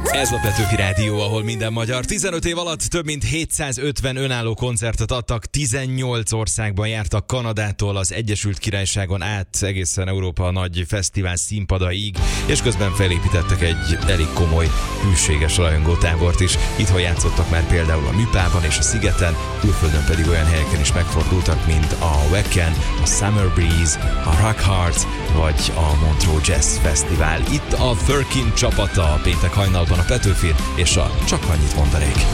Ez a Petőfi Rádió, ahol minden magyar. 15 év alatt több mint 750 önálló koncertet adtak, 18 országban jártak, Kanadától az Egyesült Királyságon át egészen Európa nagy fesztivál színpadaig, és közben felépítettek egy elég komoly, hűséges rajongótábort is. Itthon játszottak már például a Műpában és a Szigeten, külföldön pedig olyan helyeken is megfordultak, mint a Wacken, a Summer Breeze, a Rock Heart vagy a Montreux Jazz Fesztivál. Itt a Furkin csapata péntek hajnalban a Petőfin, és a Csak annyit mondanék.